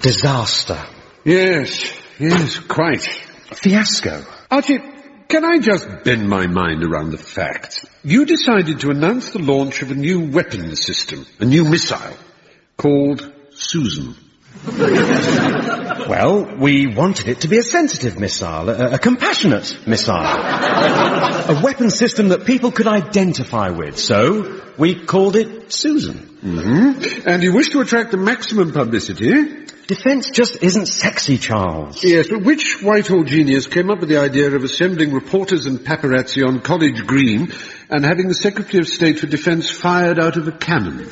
Disaster. Yes, quite. Fiasco. Archie, can I just bend my mind around the facts? You decided to announce the launch of a new weapons system, a new missile, called Susan. Well, we wanted it to be a sensitive missile, a compassionate missile. A weapon system that people could identify with, so we called it Susan. Mm-hmm. And you wish to attract the maximum publicity? Defence just isn't sexy, Charles. Yes, but which Whitehall genius came up with the idea of assembling reporters and paparazzi on College Green and having the Secretary of State for Defence fired out of a cannon?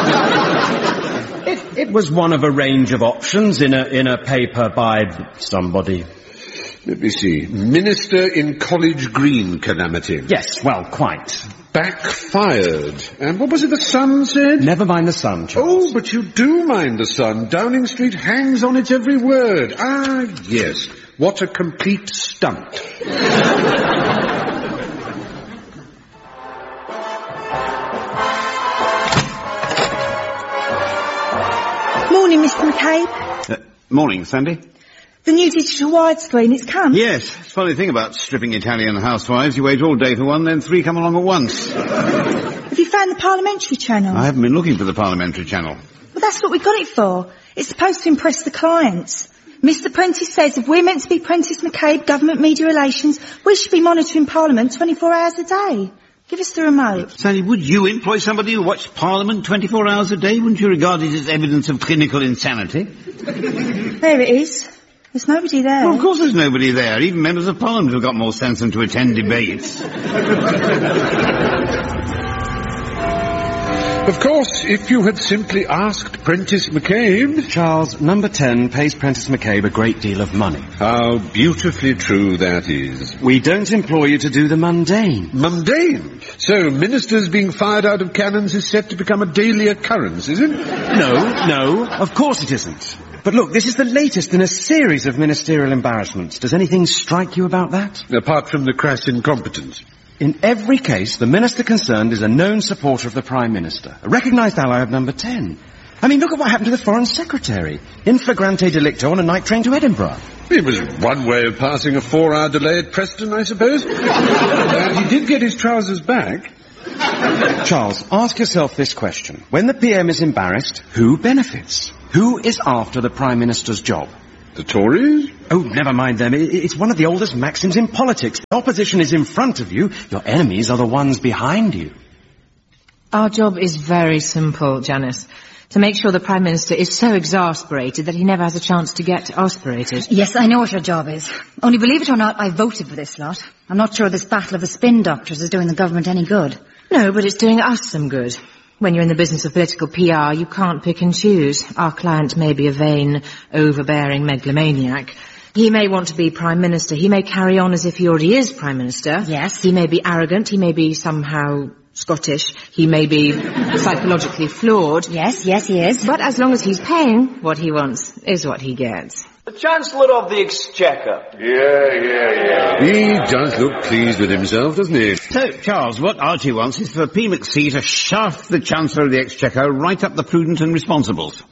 It was one of a range of options in a paper by somebody. Let me see. Minister in College Green calamity. Yes, well, quite. Backfired. And what was it the Sun said? Never mind the Sun, Charles. Oh, but you do mind the Sun. Downing Street hangs on its every word. Ah, yes. What a complete stunt. Morning, Mr. McCabe. Morning, Sandy. The new digital widescreen, it's come. Yes, it's a funny thing about stripping Italian housewives. You wait all day for one, then three come along at once. Have you found the parliamentary channel? I haven't been looking for the parliamentary channel. Well, that's what we got it for. It's supposed to impress the clients. Mr. Prentice says if we're meant to be Prentice McCabe, Government Media Relations, we should be monitoring Parliament 24 hours a day. Give us the remote. Sandy, would you employ somebody who watched Parliament 24 hours a day? Wouldn't you regard it as evidence of clinical insanity? There it is. There's nobody there. Well, of course there's nobody there. Even members of Parliament have got more sense than to attend debates. Of course, if you had simply asked Prentice McCabe... Charles, number 10 pays Prentice McCabe a great deal of money. How beautifully true that is. We don't employ you to do the mundane. Mundane? So, ministers being fired out of cannons is set to become a daily occurrence, is it? No, of course it isn't. But look, this is the latest in a series of ministerial embarrassments. Does anything strike you about that? Apart from the crass incompetence. In every case, the minister concerned is a known supporter of the Prime Minister, a recognised ally of number 10. I mean, look at what happened to the Foreign Secretary. In flagrante delicto on a night train to Edinburgh. It was one way of passing a 4-hour delay at Preston, I suppose. He did get his trousers back. Charles, ask yourself this question. When the PM is embarrassed, who benefits? Who is after the Prime Minister's job? The Tories? Oh, never mind them. It's one of the oldest maxims in politics. The opposition is in front of you. Your enemies are the ones behind you. Our job is very simple, Janice. To make sure the Prime Minister is so exasperated that he never has a chance to get aspirated. Yes, I know what your job is. Only believe it or not, I voted for this lot. I'm not sure this battle of the spin doctors is doing the government any good. No, but it's doing us some good. When you're in the business of political PR, you can't pick and choose. Our client may be a vain, overbearing megalomaniac. He may want to be Prime Minister. He may carry on as if he already is Prime Minister. Yes. He may be arrogant. He may be somehow Scottish. He may be psychologically flawed. Yes, he is. But as long as he's paying, what he wants is what he gets. The Chancellor of the Exchequer. Yeah. He does look pleased with himself, doesn't he? So, Charles, what Archie wants is for P. McC to shaft the Chancellor of the Exchequer right up the prudent and responsibles.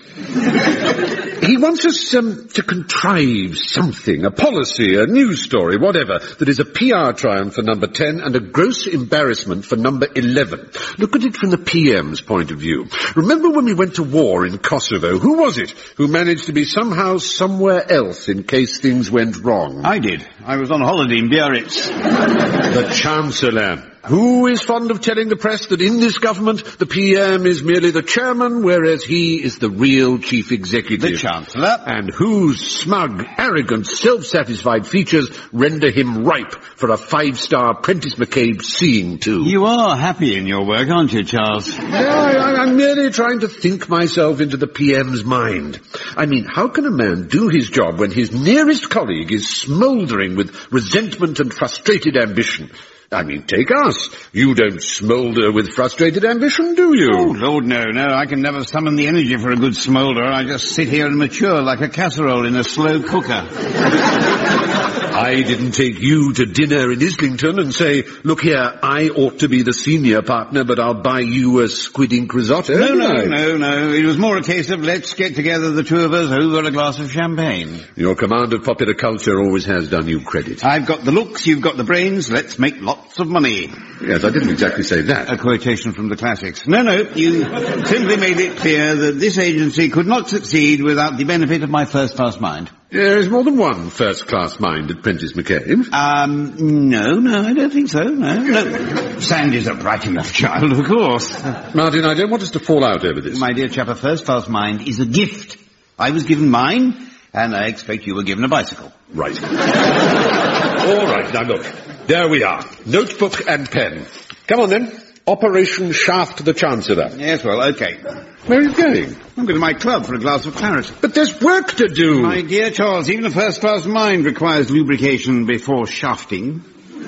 He wants us to contrive something, a policy, a news story, whatever, that is a PR triumph for number 10 and a gross embarrassment for number 11. Look at it from the PM's point of view. Remember when we went to war in Kosovo? Who was it who managed to be somehow somewhere else in case things went wrong? I did. I was on holiday in Biarritz. The Chancellor. Who is fond of telling the press that in this government the PM is merely the chairman, whereas he is the real chief executive? The Chancellor. And whose smug, arrogant, self-satisfied features render him ripe for a 5-star Prentice McCabe seeing to. You are happy in your work, aren't you, Charles? I'm merely trying to think myself into the PM's mind. I mean, how can a man do his job when his nearest colleague is smouldering with resentment and frustrated ambition? I mean, take us. You don't smoulder with frustrated ambition, do you? Oh, Lord, no. I can never summon the energy for a good smoulder. I just sit here and mature like a casserole in a slow cooker. I didn't take you to dinner in Islington and say, look here, I ought to be the senior partner, but I'll buy you a squid ink risotto. No. It was more a case of let's get together, the two of us, over a glass of champagne. Your command of popular culture always has done you credit. I've got the looks, you've got the brains, let's make lots of money. Yes, I didn't exactly say that. A quotation from the classics. No, you simply made it clear that this agency could not succeed without the benefit of my first-class mind. There's more than one first-class mind at Prentice McCabe. No, I don't think so, no. Sandy's a bright enough child, of course. Martin, I don't want us to fall out over this. My dear chap, a first-class mind is a gift. I was given mine, and I expect you were given a bicycle. Right. All right, now look. There we are. Notebook and pen. Come on then. Operation Shaft the Chancellor. Yes, well, okay. Where are you going? I'm going to my club for a glass of claret. But there's work to do. My dear Charles, even a first-class mind requires lubrication before shafting.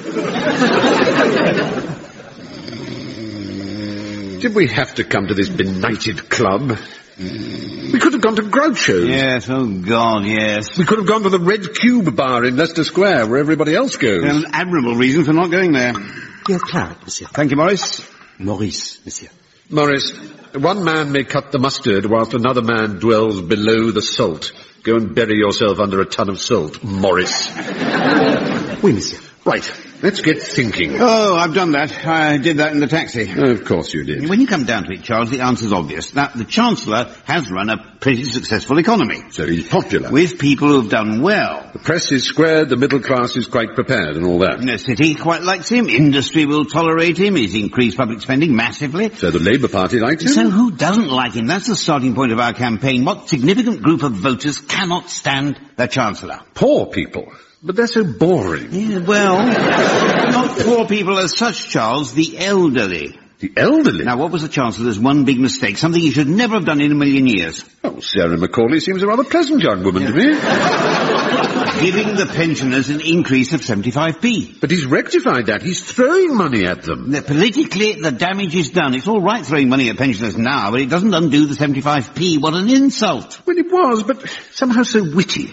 Did we have to come to this benighted club? We could have gone to Groucho's. Yes, oh God, yes. We could have gone to the Red Cube bar in Leicester Square, where everybody else goes. An admirable reason for not going there. Your claret, monsieur. Thank you, Maurice. Maurice, monsieur. Maurice, one man may cut the mustard whilst another man dwells below the salt. Go and bury yourself under a ton of salt, Maurice. Oui, monsieur. Right, let's get thinking. Oh, I've done that. I did that in the taxi. Of course you did. When you come down to it, Charles, the answer's obvious. That the Chancellor has run a pretty successful economy. So he's popular. With people who've done well. The press is squared, the middle class is quite prepared and all that. The city quite likes him, industry will tolerate him, he's increased public spending massively. So the Labour Party likes him? So who doesn't like him? That's the starting point of our campaign. What significant group of voters cannot stand the Chancellor? Poor people. But they're so boring. Yeah, well, not poor people as such, Charles, the elderly. The elderly? Now, what was the Chancellor's one big mistake? Something he should never have done in a million years. Oh, Sarah Macaulay seems a rather pleasant young woman to me. Giving the pensioners an increase of 75p. But he's rectified that. He's throwing money at them. Politically, the damage is done. It's all right throwing money at pensioners now, but it doesn't undo the 75p. What an insult. Well, it was, but somehow so witty.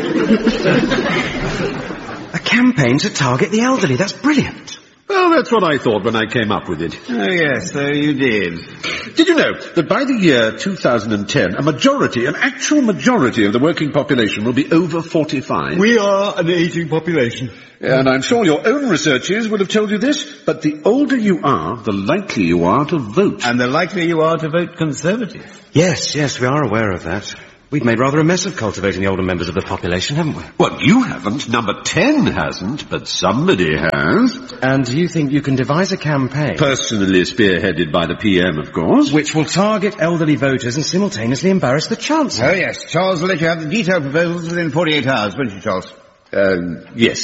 A campaign to target the elderly. That's brilliant. Well, that's what I thought when I came up with it. Oh, yes, so you did. Did you know that by the year 2010, an actual majority of the working population will be over 45? We are an aging population. And I'm sure your own researchers would have told you this, but the older you are, the likelier you are to vote. And the likelier you are to vote Conservative. Yes, we are aware of that. We've made rather a mess of cultivating the older members of the population, haven't we? Well, you haven't. Number 10 hasn't, but somebody has. And do you think you can devise a campaign? Personally spearheaded by the PM, of course. Which will target elderly voters and simultaneously embarrass the Chancellor. Oh, yes. Charles will let you have the detailed proposals within 48 hours, won't you, Charles? Yes.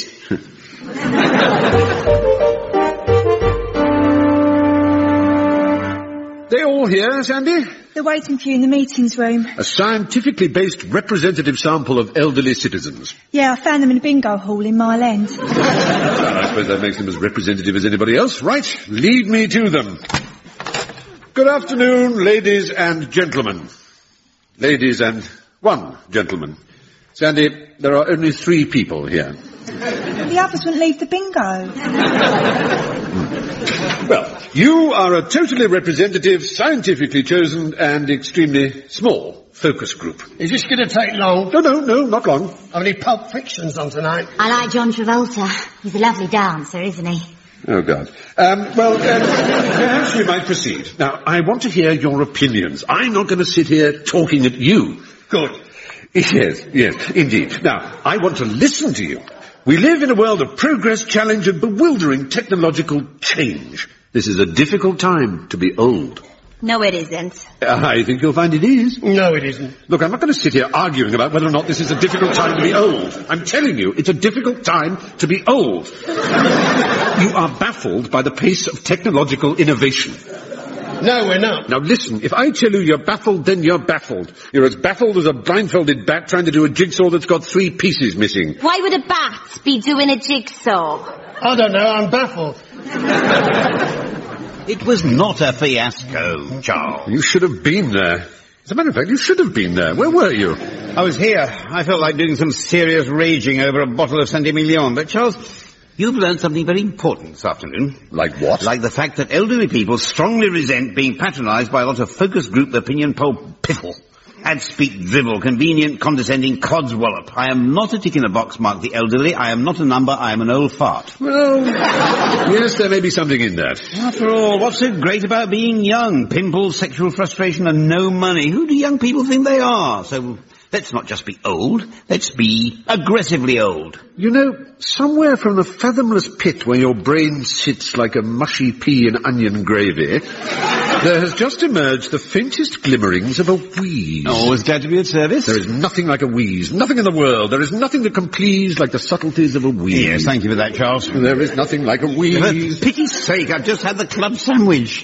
They all here, Sandy? They're waiting for you in the meetings room. A scientifically based representative sample of elderly citizens. Yeah, I found them in a bingo hall in Mile End. Well, I suppose that makes them as representative as anybody else. Right, lead me to them. Good afternoon, ladies and gentlemen. Ladies and one gentleman. Sandy, there are only 3 people here. The others wouldn't leave the bingo. Well, you are a totally representative, scientifically chosen, and extremely small focus group. Is this going to take long? No, not long. How many Pulp Fictions on tonight? I like John Travolta. He's a lovely dancer, isn't he? Oh, God. Perhaps we might proceed. Now, I want to hear your opinions. I'm not going to sit here talking at you. Good. Yes, indeed. Now, I want to listen to you. We live in a world of progress, challenge, and bewildering technological change. This is a difficult time to be old. No, it isn't. I think you'll find it is. No, it isn't. Look, I'm not going to sit here arguing about whether or not this is a difficult time to be old. I'm telling you, it's a difficult time to be old. You are baffled by the pace of technological innovation. No, we're not. Now listen, if I tell you you're baffled, then you're baffled. You're as baffled as a blindfolded bat trying to do a jigsaw that's got 3 pieces missing. Why would a bat be doing a jigsaw? I don't know, I'm baffled. It was not a fiasco, Charles. You should have been there. As a matter of fact, you should have been there. Where were you? I was here. I felt like doing some serious raging over a bottle of Saint-Emilion. But, Charles, you've learned something very important this afternoon. Like what? Like the fact that elderly people strongly resent being patronised by a lot of focus group opinion poll piffle. Ad-speak dribble, convenient, condescending codswallop. I am not a tick in a box marked the elderly. I am not a number. I am an old fart. Well, yes, there may be something in that. After all, what's so great about being young? Pimples, sexual frustration, and no money. Who do young people think they are? So let's not just be old. Let's be aggressively old. You know, somewhere from the fathomless pit where your brain sits like a mushy pea in onion gravy, there has just emerged the faintest glimmerings of a wheeze. Always glad to be of service. There is nothing like a wheeze. Nothing in the world. There is nothing that can please like the subtleties of a wheeze. Yes, thank you for that, Charles. There is nothing like a wheeze. For pity's sake, I've just had the club sandwich.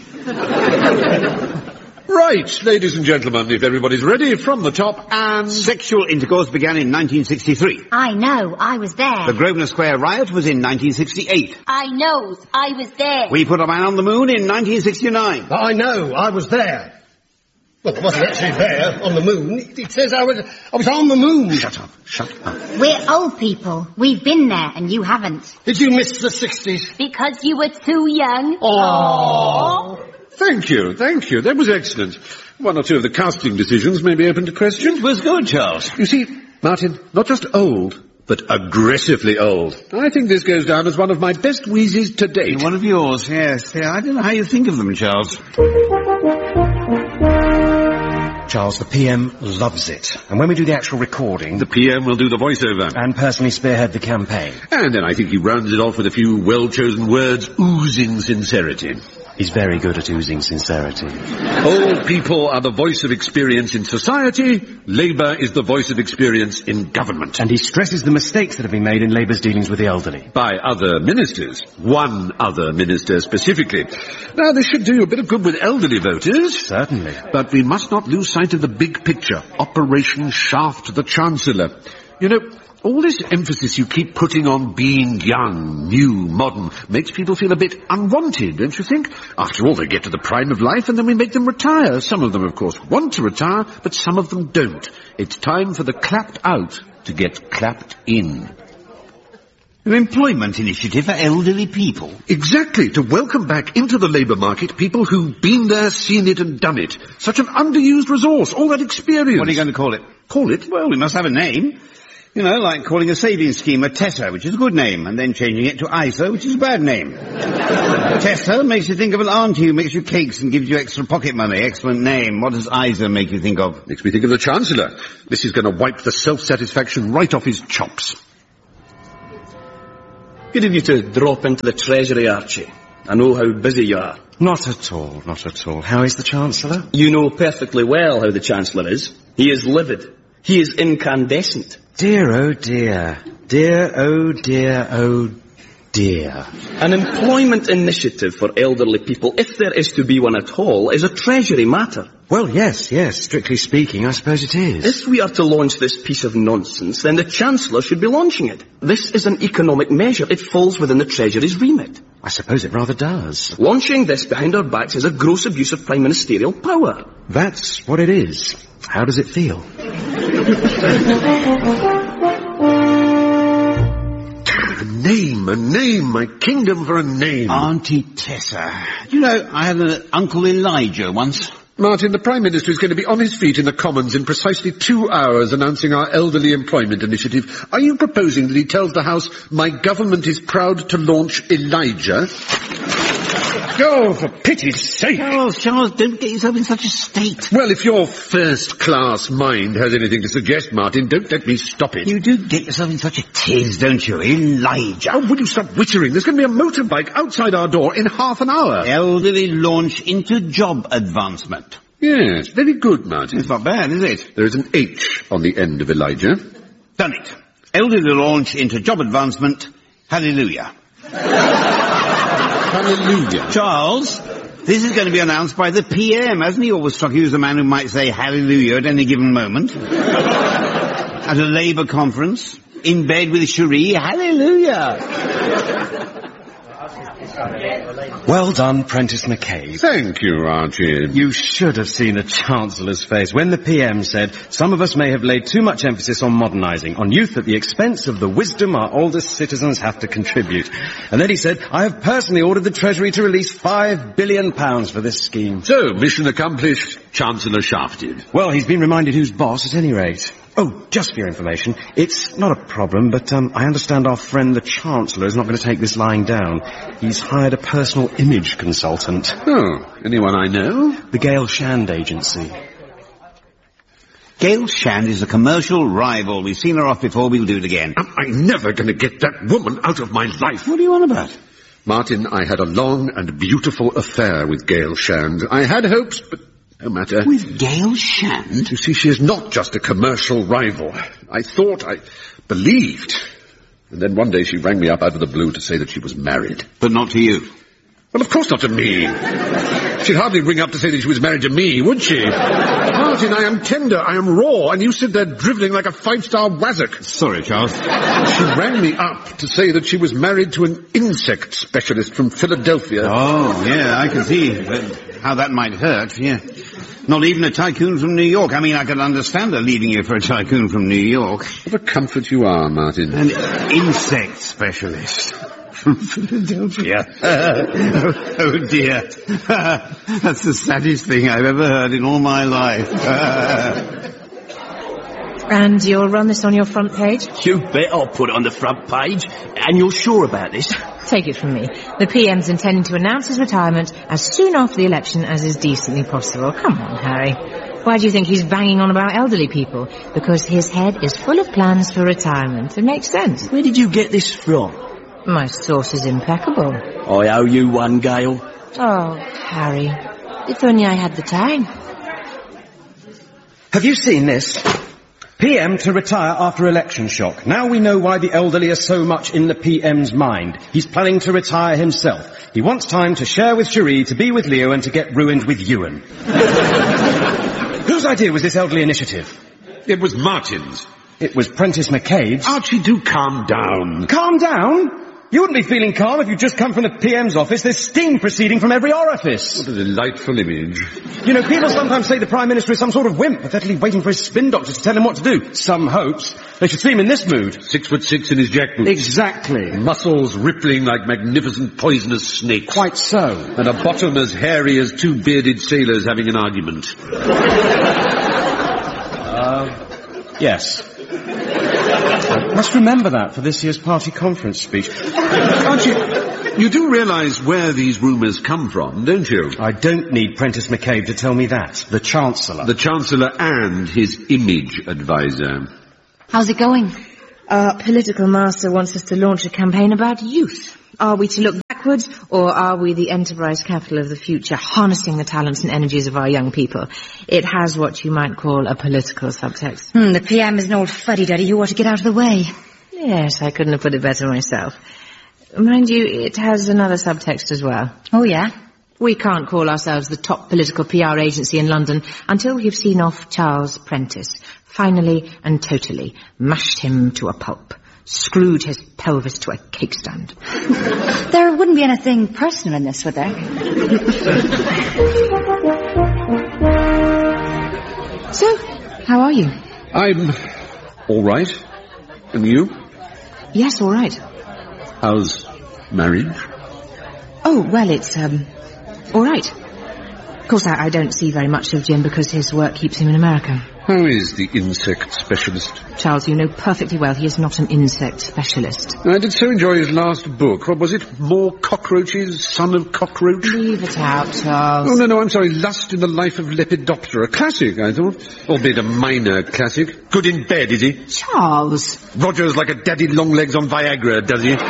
Right, ladies and gentlemen, if everybody's ready, from the top, and... Sexual intercourse began in 1963. I know, I was there. The Grosvenor Square riot was in 1968. I know, I was there. We put a man on the moon in 1969. I know, I was there. Well, I wasn't actually there on the moon. It says I was on the moon. Shut up. We're old people. We've been there, and you haven't. Did you miss the 60s? Because you were too young. Oh. Thank you. That was excellent. One or two of the casting decisions may be open to question. It was good, Charles. You see, Martin, not just old, but aggressively old. I think this goes down as one of my best wheezes to date. One of yours, yes. Yeah, I don't know how you think of them, Charles. Charles, the PM loves it. And when we do the actual recording... The PM will do the voiceover. And personally spearhead the campaign. And then I think he rounds it off with a few well-chosen words, oozing sincerity. He's very good at oozing sincerity. Old people are the voice of experience in society. Labour is the voice of experience in government. And he stresses the mistakes that have been made in Labour's dealings with the elderly. By other ministers. One other minister specifically. Now, this should do you a bit of good with elderly voters. Certainly. But we must not lose sight of the big picture. Operation Shaft the Chancellor. You know, all this emphasis you keep putting on being young, new, modern, makes people feel a bit unwanted, don't you think? After all, they get to the prime of life and then we make them retire. Some of them, of course, want to retire, but some of them don't. It's time for the clapped out to get clapped in. An employment initiative for elderly people. Exactly, to welcome back into the labour market people who've been there, seen it and done it. Such an underused resource, all that experience. What are you going to call it? Call it? Well, we must have a name. You know, like calling a savings scheme a Tessa, which is a good name, and then changing it to ISA, which is a bad name. Tessa makes you think of an auntie who makes you cakes and gives you extra pocket money. Excellent name. What does ISA make you think of? Makes me think of the Chancellor. This is going to wipe the self-satisfaction right off his chops. Good of you to drop into the Treasury, Archie. I know how busy you are. Not at all. How is the Chancellor? You know perfectly well how the Chancellor is. He is livid. He is incandescent. Dear, oh dear. An employment initiative for elderly people, if there is to be one at all, is a Treasury matter. Well, yes. Strictly speaking, I suppose it is. If we are to launch this piece of nonsense, then the Chancellor should be launching it. This is an economic measure. It falls within the Treasury's remit. I suppose it rather does. Launching this behind our backs is a gross abuse of prime ministerial power. That's what it is. How does it feel? A name, my kingdom for a name. Auntie Tessa. You know, I had an Uncle Elijah once. Martin, the Prime Minister is going to be on his feet in the Commons in precisely 2 hours announcing our elderly employment initiative. Are you proposing that he tells the House, my government is proud to launch Elijah? Oh, for pity's sake. Charles, don't get yourself in such a state. Well, if your first-class mind has anything to suggest, Martin, don't let me stop it. You do get yourself in such a tiz, don't you? Elijah. Oh, will you stop wittering? There's going to be a motorbike outside our door in half an hour. Elderly launch into job advancement. Yes, very good, Martin. It's not bad, is it? There is an H on the end of Elijah. Done it. Elderly launch into job advancement. Hallelujah. Hallelujah. Charles, this is going to be announced by the PM, hasn't he? Always struck you as a man who might say hallelujah at any given moment. At a Labour conference, in bed with Cherie, hallelujah. Well done, Prentice McCabe. Thank you, Archie. You should have seen the Chancellor's face when the PM said, some of us may have laid too much emphasis on modernising, on youth at the expense of the wisdom our oldest citizens have to contribute. And then he said, I have personally ordered the Treasury to release £5 billion for this scheme. So, mission accomplished, Chancellor shafted. Well, he's been reminded who's boss at any rate. Oh, just for your information, it's not a problem, but I understand our friend the Chancellor is not going to take this lying down. He's hired a personal image consultant. Oh, anyone I know? The Gail Shand Agency. Gail Shand is a commercial rival. We've seen her off before, we'll do it again. Am I never going to get that woman out of my life? What are you on about? Martin, I had a long and beautiful affair with Gail Shand. I had hopes, but no matter. With Gail Shand? You see, she is not just a commercial rival. I believed. And then one day she rang me up out of the blue to say that she was married. But not to you? Well, of course not to me. She'd hardly ring up to say that she was married to me, would she? Martin, I am tender, I am raw, and you sit there drivelling like a five-star wazzock. Sorry, Charles. She rang me up to say that she was married to an insect specialist from Philadelphia. Oh, yeah, I can see how that might hurt, yeah. Not even a tycoon from New York. I mean, I can understand her leaving you for a tycoon from New York. What a comfort you are, Martin. An insect specialist. From Philadelphia. Oh dear. That's the saddest thing I've ever heard in all my life. And you'll run this on your front page? You bet I'll put it on the front page. And you're sure about this? Take it from me. The PM's intending to announce his retirement as soon after the election as is decently possible. Come on, Harry. Why do you think he's banging on about elderly people? Because his head is full of plans for retirement. It makes sense. Where did you get this from? My source is impeccable. I owe you one, Gail. Oh, Harry. If only I had the time. Have you seen this? PM to retire after election shock. Now we know why the elderly are so much in the PM's mind. He's planning to retire himself. He wants time to share with Cherie, to be with Leo, and to get ruined with Ewan. Whose idea was this elderly initiative? It was Martin's. It was Prentice McCabe's. Archie, do calm down. Calm down? You wouldn't be feeling calm if you'd just come from the PM's office. There's steam proceeding from every orifice. What a delightful image. You know, people sometimes say the Prime Minister is some sort of wimp, pathetically waiting for his spin doctor to tell him what to do. Some hopes. They should see him in this mood. 6'6" in his jackboots. Exactly. Muscles rippling like magnificent poisonous snakes. Quite so. And a bottom as hairy as two bearded sailors having an argument. Yes. I must remember that for this year's party conference speech. Archie, you do realise where these rumours come from, don't you? I don't need Prentice McCabe to tell me that. The Chancellor. The Chancellor and his image advisor. How's it going? Our political master wants us to launch a campaign about youth. Are we to look backwards, or are we the enterprise capital of the future, harnessing the talents and energies of our young people? It has what you might call a political subtext. The PM is an old fuddy-duddy who ought to get out of the way. Yes, I couldn't have put it better myself. Mind you, it has another subtext as well. Oh, yeah? We can't call ourselves the top political PR agency in London until we've seen off Charles Prentice. Finally and totally mashed him to a pulp. Screwed his pelvis to a cake stand. There wouldn't be anything personal in this, would there? So, how are you? I'm all right. And you? Yes, all right. How's marriage? Oh, well, it's, all right. Of course, I don't see very much of Jim because his work keeps him in America. How is the insect specialist? Charles, you know perfectly well he is not an insect specialist. I did so enjoy his last book. What was it? More Cockroaches, Son of Cockroach? Leave it out, Charles. Oh, no, I'm sorry. Lust in the Life of Lepidoptera. A classic, I thought. Albeit a minor classic. Good in bed, is he? Charles! Roger's like a daddy longlegs on Viagra, does he?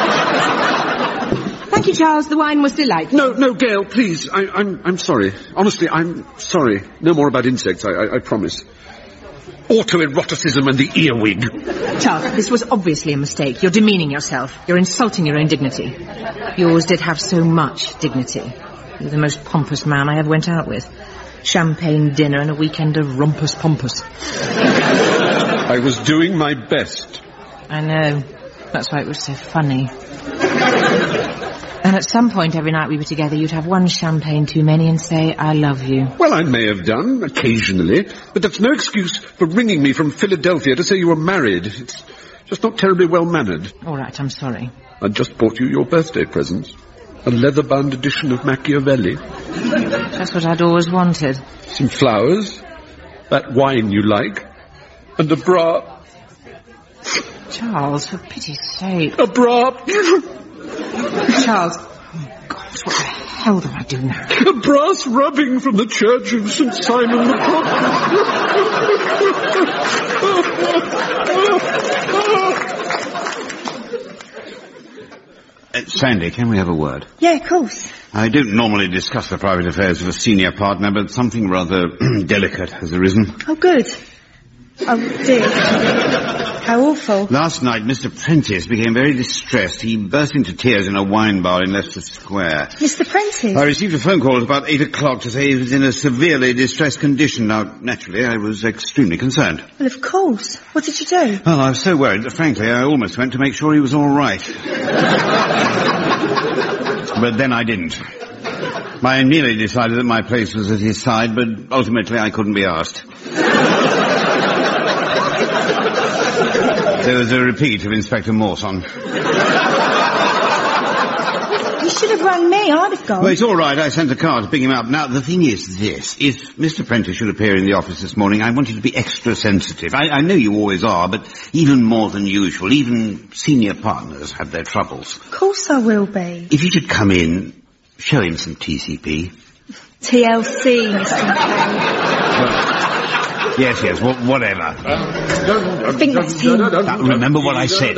Thank you, Charles. The wine was delightful. No, Gail, please. I'm sorry. Honestly, I'm sorry. No more about insects, I promise. Autoeroticism and the earwig. Charles, this was obviously a mistake. You're demeaning yourself. You're insulting your own dignity. You always did have so much dignity. You're the most pompous man I ever went out with. Champagne dinner and a weekend of rompus pompous. I was doing my best. I know. That's why it was so funny. And at some point every night we were together, you'd have one champagne too many and say, I love you. Well, I may have done, occasionally, but that's no excuse for ringing me from Philadelphia to say you were married. It's just not terribly well-mannered. All right, I'm sorry. I just bought you your birthday presents. A leather-bound edition of Machiavelli. That's what I'd always wanted. Some flowers, that wine you like, and a bra. Charles, for pity's sake. A bra. Charles. Oh, God, what the hell do I do now? A brass rubbing from the Church of St. Simon the Prophet. Sandy, can we have a word? Yeah, of course. I don't normally discuss the private affairs of a senior partner, but something rather delicate has arisen. Oh, good. Oh, dear. How awful. Last night, Mr. Prentice became very distressed. He burst into tears in a wine bar in Leicester Square. Mr. Prentice? I received a phone call at about 8 o'clock to say he was in a severely distressed condition. Now, naturally, I was extremely concerned. Well, of course. What did you do? Well, I was so worried that, frankly, I almost went to make sure he was all right. But then I didn't. I nearly decided that my place was at his side, but ultimately I couldn't be asked. There was a repeat of Inspector Mawson. You should have rung me. I'd have gone. Well, it's all right. I sent a car to pick him up. Now, the thing is this. If Mr. Prentice should appear in the office this morning, I want you to be extra sensitive. I know you always are, but even more than usual. Even senior partners have their troubles. Of course I will be. If you should come in, show him some TCP. TLC, Mr. McCabe. Yes, whatever. I think that's him. Remember what I said.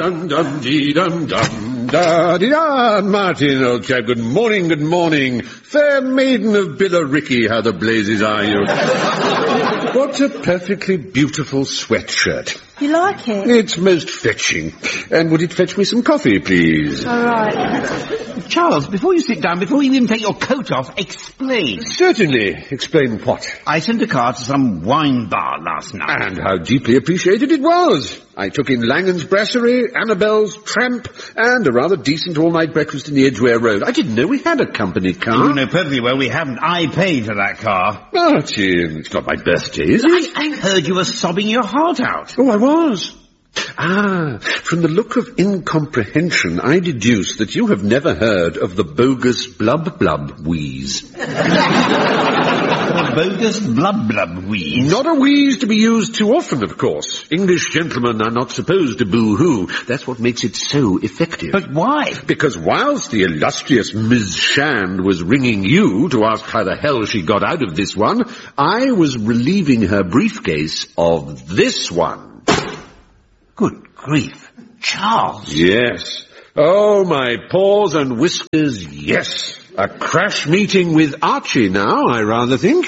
Martin, old chap, good morning. Fair maiden of Billericay, how the blazes are you? What a perfectly beautiful sweatshirt. You like it? It's most fetching. And would it fetch me some coffee, please? All right. Charles, before you sit down, before you even take your coat off, explain. Certainly. Explain what? I sent a car to some wine bar last night. And how deeply appreciated it was. I took in Langan's Brasserie, Annabelle's Tramp, and a rather decent all-night breakfast in the Edgware Road. I didn't know we had a company car. You know perfectly well we haven't. I paid for that car. Martin, it's not my birthday, is it? I heard you were sobbing your heart out. Oh, I was. From the look of incomprehension, I deduce that you have never heard of the bogus blub wheeze. Bogus blub wheeze? Not a wheeze to be used too often, of course. English gentlemen are not supposed to boo-hoo. That's what makes it so effective. But why? Because whilst the illustrious Ms. Shand was ringing you to ask how the hell she got out of this one, I was relieving her briefcase of this one. Good grief. Charles! Yes. Oh, my paws and whiskers, yes. A crash meeting with Archie now, I rather think.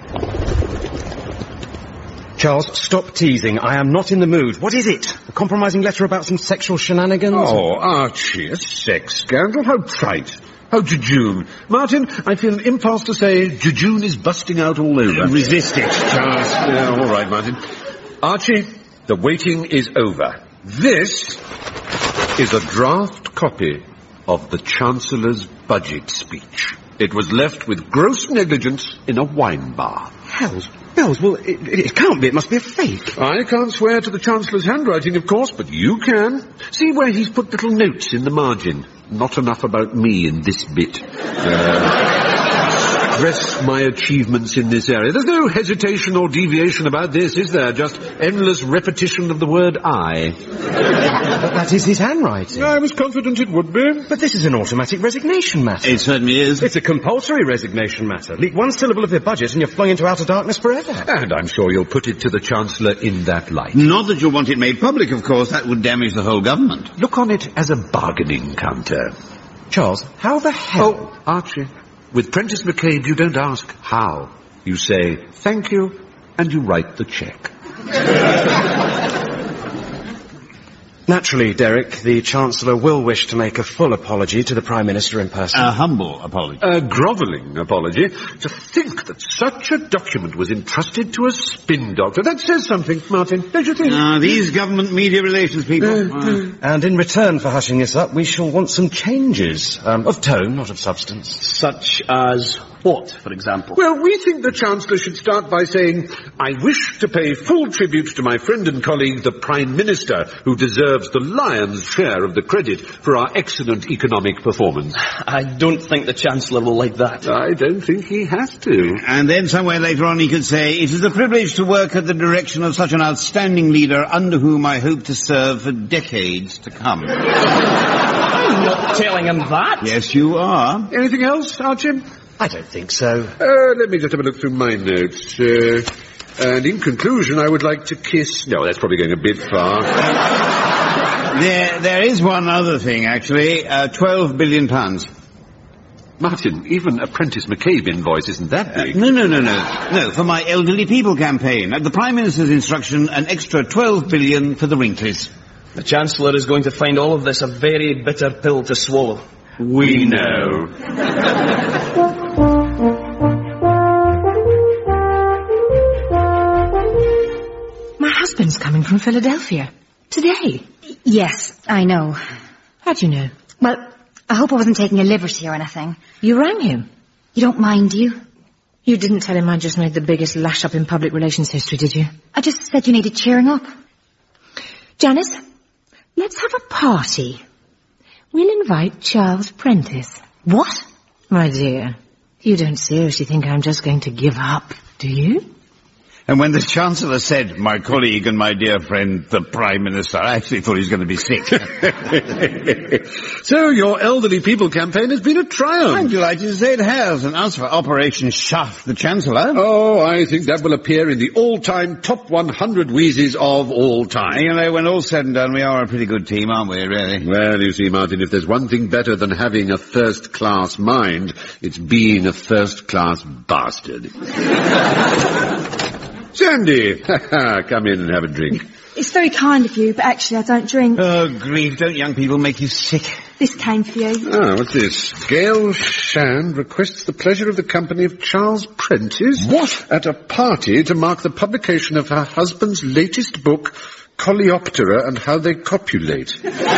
Charles, stop teasing. I am not in the mood. What is it? A compromising letter about some sexual shenanigans? Oh, Archie, a sex scandal? How trite. How jejune. Martin, I feel an impulse to say jejune is busting out all over. Resist it, Charles. Yeah, all right, Martin. Archie, the waiting is over. This is a draft copy of the Chancellor's budget speech. It was left with gross negligence in a wine bar. Hells, well, it can't be. It must be a fake. I can't swear to the Chancellor's handwriting, of course, but you can. See where he's put little notes in the margin. Not enough about me in this bit. Stress my achievements in this area. There's no hesitation or deviation about this, is there? Just endless repetition of the word I. But that is his handwriting. I was confident it would be. But this is an automatic resignation matter. It certainly is. It's a compulsory resignation matter. Leak one syllable of your budget and you're flung into outer darkness forever. And I'm sure you'll put it to the Chancellor in that light. Not that you'll want it made public, of course. That would damage the whole government. Look on it as a bargaining counter. Charles, how the hell... Oh, Archie, with Prentice McCabe you don't ask how. You say, thank you, and you write the cheque. Naturally, Derek, the Chancellor will wish to make a full apology to the Prime Minister in person. A humble apology. A grovelling apology. To think that such a document was entrusted to a spin doctor. That says something, Martin, don't you think? These government media relations people. And in return for hushing us up, we shall want some changes. Of tone, not of substance. Such as what, for example? Well, we think the Chancellor should start by saying, I wish to pay full tribute to my friend and colleague, the Prime Minister, who deserves the lion's share of the credit for our excellent economic performance. I don't think the Chancellor will like that. I don't think he has to. And then somewhere later on he could say, it is a privilege to work at the direction of such an outstanding leader under whom I hope to serve for decades to come. I'm not telling him that. Yes, you are. Anything else, Archie? I don't think so. Let me just have a look through my notes. And in conclusion, I would like to kiss... No, that's probably going a bit far. There is one other thing, actually. £12 billion. Martin, even Apprentice McCabe invoice isn't that big. No, for my elderly people campaign. At the Prime Minister's instruction, an extra 12 billion for the Wrinklies. The Chancellor is going to find all of this a very bitter pill to swallow. We know. My husband's coming from Philadelphia. Today. Yes, I know. How do you know? Well, I hope I wasn't taking a liberty or anything. You rang him. You don't mind, do you? You didn't tell him I just made the biggest lash-up in public relations history, did you? I just said you needed cheering up. Janice, let's have a party. We'll invite Charles Prentice. What? My dear, you don't seriously think I'm just going to give up, do you? And when the Chancellor said, my colleague and my dear friend, the Prime Minister, I actually thought he was going to be sick. So your elderly people campaign has been a triumph. I'm delighted to say it has. And as for Operation Shaft the Chancellor... Oh, I think that will appear in the all-time top 100 wheezes of all time. You know, when all's said and done, we are a pretty good team, aren't we, really? Well, you see, Martin, if there's one thing better than having a first-class mind, it's being a first-class bastard. Sandy, come in and have a drink. It's very kind of you, but actually I don't drink. Oh, grief, don't young people make you sick? This came for you. Ah, what's this? Gail Shand requests the pleasure of the company of Charles Prentice. What? At a party to mark the publication of her husband's latest book, Coleoptera and How They Copulate.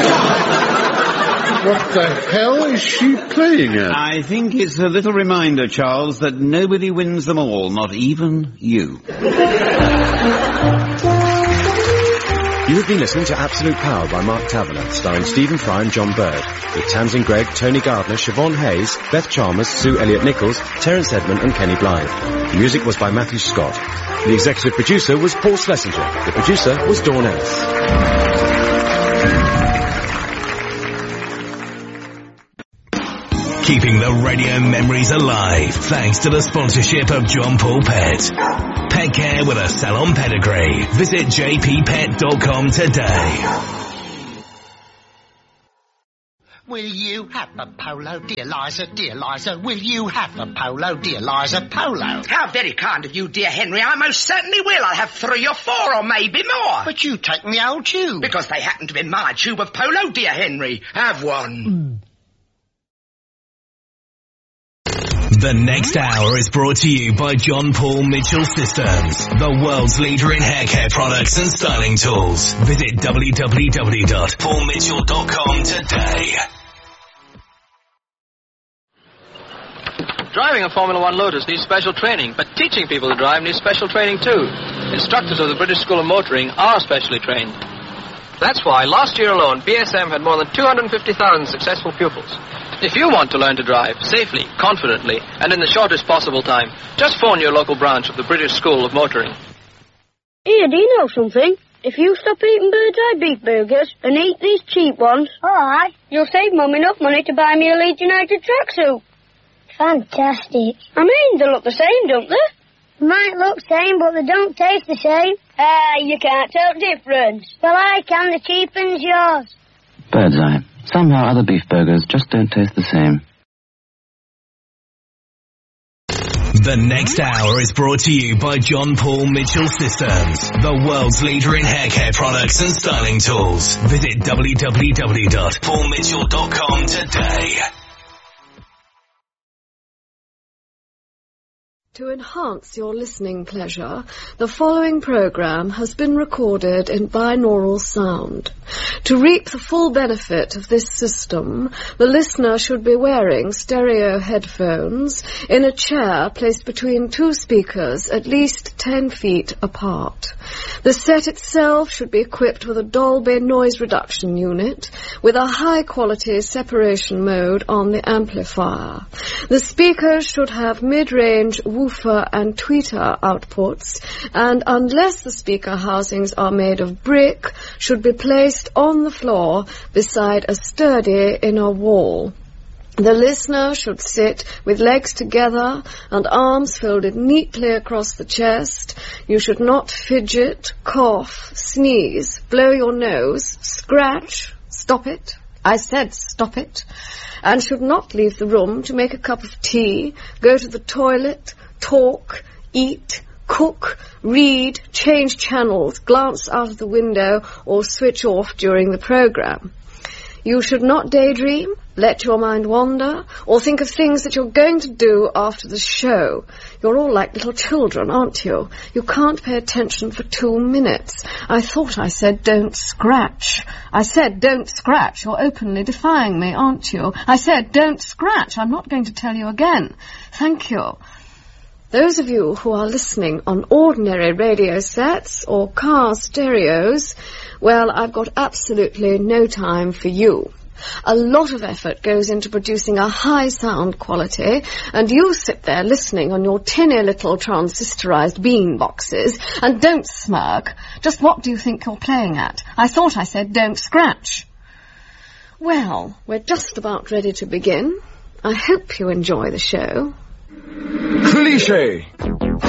What the hell is she playing at? I think it's a little reminder, Charles, that nobody wins them all, not even you. You have been listening to Absolute Power by Mark Tavener, starring Stephen Fry and John Bird, with Tamsin Gregg, Tony Gardner, Siobhan Hayes, Beth Chalmers, Sue Elliott-Nichols, Terence Edmund and Kenny Blythe. The music was by Matthew Scott. The executive producer was Paul Schlesinger. The producer was Dawn Ellis. Keeping the radio memories alive thanks to the sponsorship of John Paul Pet. Pet care with a salon pedigree. Visit jppet.com today. Will you have a polo, dear Liza, will you have a polo, dear Liza, polo? How very kind of you, dear Henry. I most certainly will. I'll have 3 or 4 or maybe more. But you take me old tube. Because they happen to be my tube of polo, dear Henry. Have one. The next hour is brought to you by John Paul Mitchell Systems, the world's leader in hair care products and styling tools. Visit www.paulmitchell.com today. Driving a Formula One Lotus needs special training, but teaching people to drive needs special training too. Instructors of the British School of Motoring are specially trained. That's why last year alone, BSM had more than 250,000 successful pupils. If you want to learn to drive safely, confidently, and in the shortest possible time, just phone your local branch of the British School of Motoring. Here, do you know something? If you stop eating Bird's Eye beef burgers and eat these cheap ones, alright, you'll save Mum enough money to buy me a Leeds United tracksuit. Fantastic. I mean, they look the same, don't they? They might look the same, but they don't taste the same. You can't tell the difference. Well, I can. The cheapen's yours. Bird's Eye. Somehow other beef burgers just don't taste the same. The next hour is brought to you by John Paul Mitchell Systems, the world's leader in hair care products and styling tools. Visit www.paulmitchell.com today. To enhance your listening pleasure, the following program has been recorded in binaural sound. To reap the full benefit of this system, the listener should be wearing stereo headphones in a chair placed between two speakers at least 10 feet apart. The set itself should be equipped with a Dolby noise reduction unit with a high-quality separation mode on the amplifier. The speakers should have mid-range woofer and tweeter outputs, and unless the speaker housings are made of brick, should be placed on the floor beside a sturdy inner wall. The listener should sit with legs together and arms folded neatly across the chest. You should not fidget, cough, sneeze, blow your nose, scratch. Stop it. I said stop it. And should not leave the room to make a cup of tea, go to the toilet, talk, eat, cook, read, change channels, glance out of the window, or switch off during the program. You should not daydream, let your mind wander, or think of things that you're going to do after the show. You're all like little children, aren't you? You can't pay attention for 2 minutes. I thought I said don't scratch. I said don't scratch. You're openly defying me, aren't you? I said don't scratch. I'm not going to tell you again. Thank you. Those of you who are listening on ordinary radio sets or car stereos, well, I've got absolutely no time for you. A lot of effort goes into producing a high sound quality, and you sit there listening on your tinny little transistorized bean boxes, and don't smirk. Just what do you think you're playing at? I thought I said don't scratch. Well, we're just about ready to begin. I hope you enjoy the show. Cliché.